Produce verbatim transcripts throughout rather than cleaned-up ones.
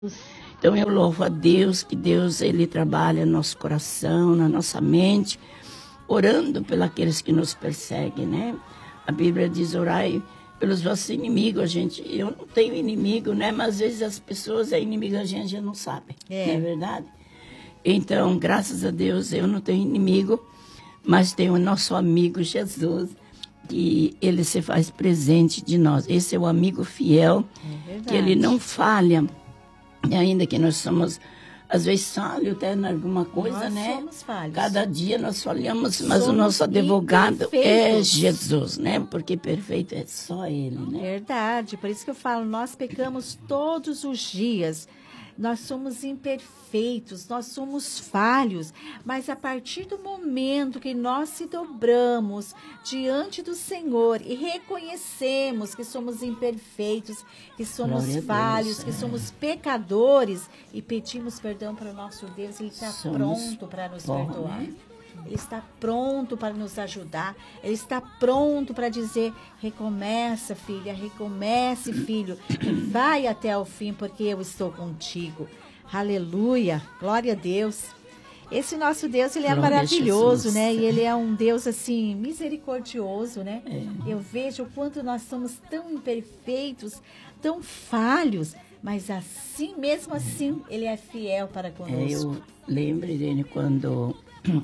Então eu louvo a Deus, que Deus ele trabalha no nosso coração, na nossa mente, orando pelos aqueles que nos perseguem, né? A Bíblia diz, orai pelos vossos inimigos, a gente, eu não tenho inimigo, né? Mas às vezes as pessoas, é inimigo, a gente já não sabe, é. Não é verdade? Então, graças a Deus, eu não tenho inimigo, mas tenho o nosso amigo Jesus, que ele se faz presente de nós. Esse é o amigo fiel, é que ele não falha. E ainda que nós somos, às vezes, falhos até em alguma coisa, nós né? Somos falhos. Cada dia nós falhamos, mas somos o nosso advogado é Jesus, né? Porque perfeito é só Ele, né? Verdade, por isso que eu falo, nós pecamos todos os dias. Nós somos imperfeitos, nós somos falhos, mas a partir do momento que nós se dobramos diante do Senhor e reconhecemos que somos imperfeitos, que somos Glória falhos, Deus, que é. somos pecadores e pedimos perdão para o nosso Deus, Ele está Somos pronto para nos bom, perdoar. né? Ele está pronto para nos ajudar. Ele está pronto para dizer, recomeça, filha, recomece, filho. Vai até o fim, porque eu estou contigo. Aleluia, glória a Deus. Esse nosso Deus, ele é Glória maravilhoso, né? E ele é um Deus, assim, misericordioso, né? É. Eu vejo o quanto nós somos tão imperfeitos, tão falhos, mas assim, mesmo assim, ele é fiel para conosco. É, eu lembro dele quando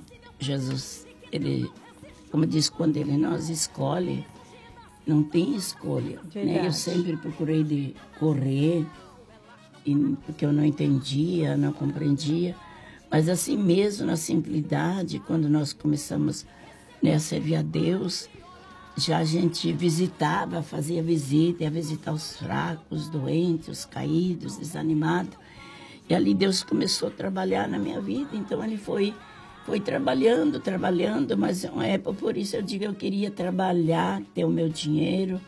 Jesus, ele, como diz, quando ele nos escolhe, não tem escolha. Né? Eu sempre procurei de correr, e, porque eu não entendia, não compreendia. Mas assim mesmo, na simplicidade, quando nós começamos, né, a servir a Deus, já a gente visitava, fazia visita, ia visitar os fracos, os doentes, os caídos, desanimados. E ali Deus começou a trabalhar na minha vida, então ele foi... Foi trabalhando, trabalhando, mas é por isso eu digo que eu queria trabalhar, ter o meu dinheiro.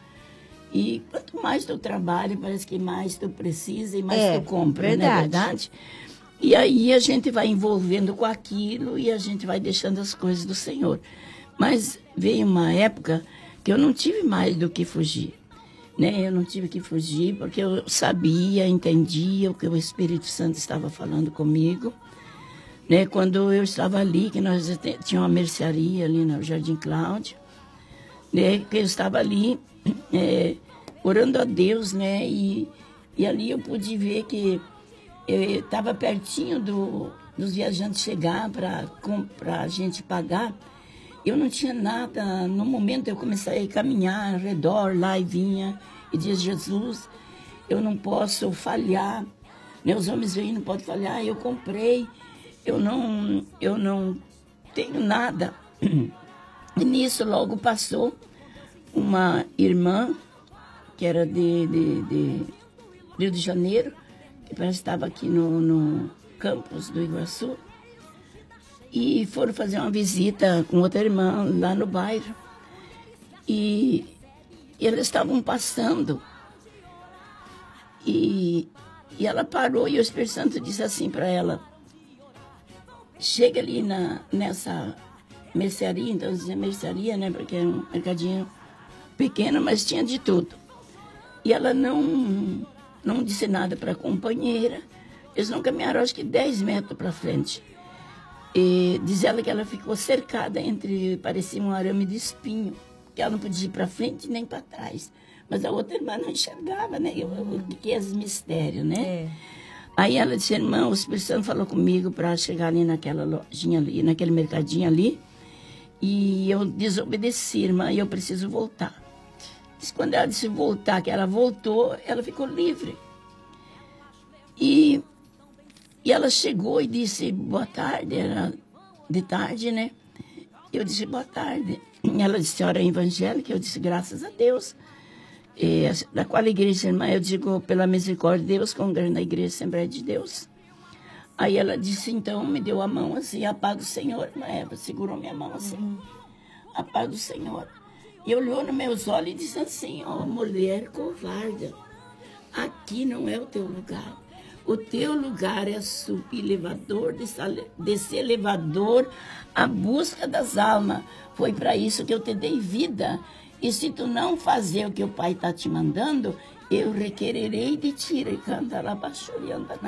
E quanto mais tu trabalha, parece que mais tu precisa e mais é, tu compra, verdade. Não é verdade? E aí a gente vai envolvendo com aquilo e a gente vai deixando as coisas do Senhor. Mas veio uma época que eu não tive mais do que fugir. Né? Eu não tive que fugir porque eu sabia, entendia o que o Espírito Santo estava falando comigo. Né, quando eu estava ali, que nós tínhamos uma mercearia ali no Jardim Cláudio, né, que eu estava ali é, orando a Deus, né, e, e ali eu pude ver que estava pertinho do, dos viajantes chegar para a gente pagar. Eu não tinha nada, no momento eu comecei a caminhar ao redor, lá e vinha, e dizia, Jesus, eu não posso falhar, né, os homens veem, não podem falhar, eu comprei. Eu não, eu não tenho nada. E nisso logo passou uma irmã, que era de, de, de Rio de Janeiro, que parece que estava aqui no, no campus do Iguaçu, e foram fazer uma visita com outra irmã lá no bairro. E, e elas estavam passando. E, e ela parou e o Espírito Santo disse assim para ela, chega ali na, nessa mercearia, então dizia mercearia, né? Porque era um mercadinho pequeno, mas tinha de tudo. E ela não, não disse nada para a companheira. Eles não caminharam, acho que dez metros para frente. E diz ela que ela ficou cercada entre, parecia um arame de espinho, que ela não podia ir para frente nem para trás. Mas a outra irmã não enxergava, né? O que é esse mistério, né? É. Aí ela disse, irmã, o Espírito Santo falou comigo para chegar ali naquela lojinha ali, naquele mercadinho ali. E eu desobedeci, irmã, e eu preciso voltar. Diz, quando ela disse voltar, que ela voltou, ela ficou livre. E, e ela chegou e disse, boa tarde, era de tarde, né? Eu disse, boa tarde. E ela disse, senhora é evangélica? Eu disse, graças a Deus. E, da qual igreja, irmã? Eu digo, pela misericórdia de Deus, congresso na igreja Assembleia de Deus. Aí ela disse, então, me deu a mão assim, a paz do Senhor. Irmã Eva segurou minha mão assim, uhum. A paz do Senhor. E olhou nos meus olhos e disse assim, ó, oh, mulher covarde, aqui não é o teu lugar. O teu lugar é subir elevador, descer elevador, a busca das almas. Foi para isso que eu te dei vida. E se tu não fazer o que o Pai está te mandando, eu requererei de ti, canta lá,